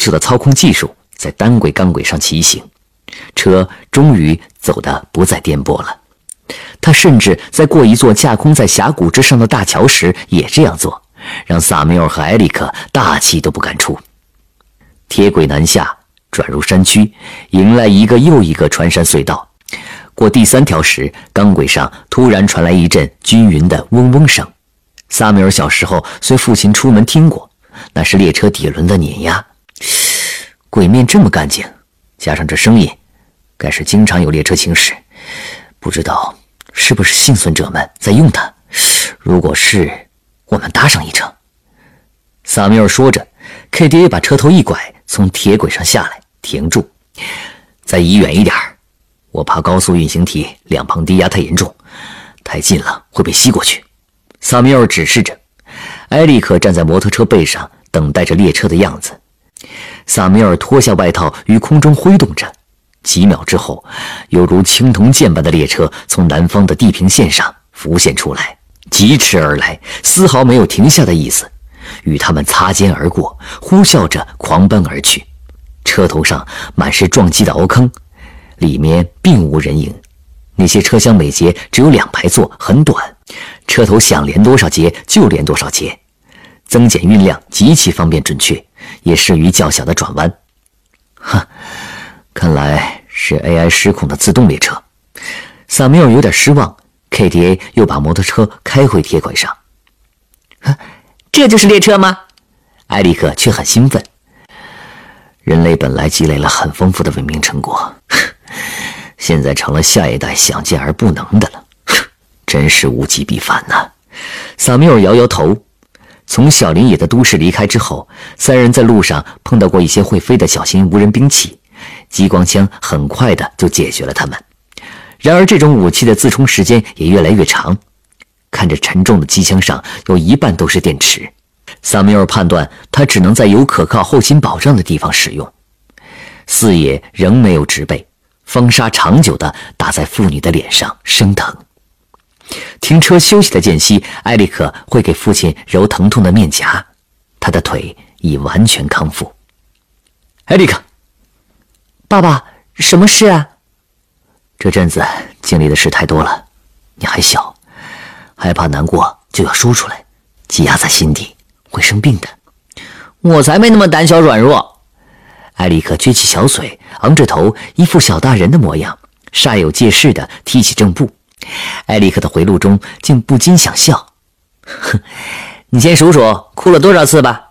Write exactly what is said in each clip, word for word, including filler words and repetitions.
秀的操控技术在单轨钢轨上骑行，车终于走得不再颠簸了。他甚至在过一座架空在峡谷之上的大桥时也这样做，让萨缪尔和埃里克大气都不敢出。铁轨南下，转入山区，迎来一个又一个穿山隧道。过第三条时，钢轨上突然传来一阵均匀的嗡嗡声。萨缪尔小时候随父亲出门听过，那是列车底轮的碾压。轨面这么干净，加上这声音，该是经常有列车行驶。不知道是不是幸存者们在用它？如果是，我们搭上一程。萨缪尔说着 ，K D A 把车头一拐，从铁轨上下来，停住。再移远一点，我怕高速运行体两旁低压太严重，太近了会被吸过去。萨缪尔指示着。埃里克站在摩托车背上，等待着列车的样子。萨缪尔脱下外套，于空中挥动着。几秒之后，犹如青铜剑般的列车从南方的地平线上浮现出来，疾驰而来，丝毫没有停下的意思。与他们擦肩而过，呼啸着狂奔而去。车头上满是撞击的凹坑，里面并无人影。那些车厢每节只有两排座，很短，车头想连多少节就连多少节，增减运量极其方便准确，也适于较小的转弯。哈，看来是 A I 失控的自动列车。萨缪尔有点失望 ，K D A 又把摩托车开回铁轨上。这就是列车吗？埃里克却很兴奋。人类本来积累了很丰富的文明成果，现在成了下一代想见而不能的了，真是物极必反呐。萨缪尔摇摇头。从小林野的都市离开之后，三人在路上碰到过一些会飞的小型无人兵器，激光枪很快的就解决了他们。然而这种武器的自充时间也越来越长，看着沉重的机枪上有一半都是电池，萨缪尔判断他只能在有可靠后勤保障的地方使用。四野仍没有植被，风沙长久地打在妇女的脸上，生疼。停车休息的间隙，埃里克会给父亲揉疼痛的面颊，他的腿已完全康复。埃里克， 爸爸，什么事啊？ 这阵子经历的事太多了，你还小，害怕难过就要说出来，积压在心底会生病的。 我才没那么胆小软弱。 埃里克撅起小嘴，昂着头，一副小大人的模样，煞有介事地踢起正步。埃里克的回路中竟不禁想笑。 哼，你先数数哭了多少次吧。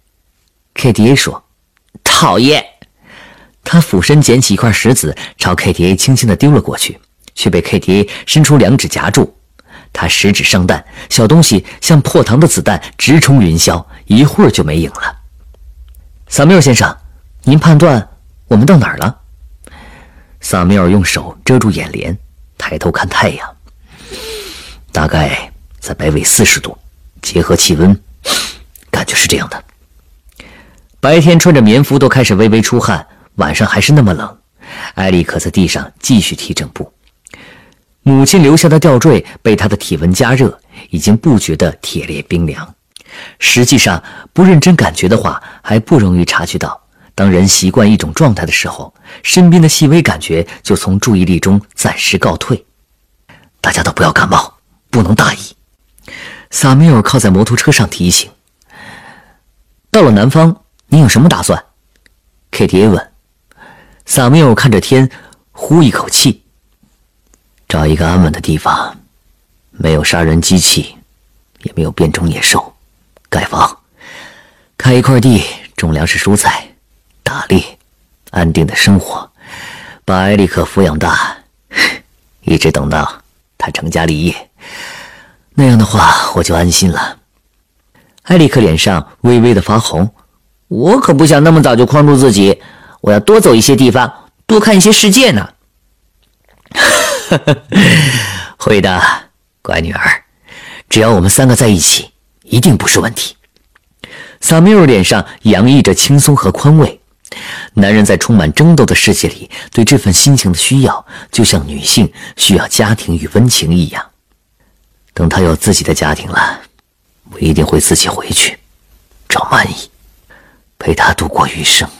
K D A 说。 讨厌。 他俯身捡起一块石子，朝 K D A 轻轻地丢了过去，却被 K D A 伸出两指夹住。他十指上弹，小东西像破膛的子弹直冲云霄，一会儿就没影了。萨缪尔先生，您判断我们到哪儿了？萨缪尔用手遮住眼帘，抬头看太阳，大概在北纬四十度，结合气温，感觉是这样的。白天穿着棉服都开始微微出汗，晚上还是那么冷。埃里克在地上继续踢正步，母亲留下的吊坠被他的体温加热，已经不觉得铁烈冰凉。实际上，不认真感觉的话，还不容易察觉到，当人习惯一种状态的时候，身边的细微感觉就从注意力中暂时告退。大家都不要感冒，不能大意。萨缪尔靠在摩托车上提醒。到了南方，你有什么打算 ？K D A 问。萨缪尔看着天，呼一口气。找一个安稳的地方，没有杀人机器，也没有变种野兽，盖房，开一块地，种粮食蔬菜，打猎，安定的生活，把埃里克抚养大，一直等到他成家立业。那样的话，我就安心了。埃里克脸上微微的发红。 我可不想那么早就框住自己，我要多走一些地方，多看一些世界呢。 会的，乖女儿，只要我们三个在一起，一定不是问题。萨缪尔脸上洋溢着轻松和宽慰。男人在充满争斗的世界里，对这份心情的需要，就像女性需要家庭与温情一样。等他有自己的家庭了，我一定会自己回去，找曼姨，陪他度过余生。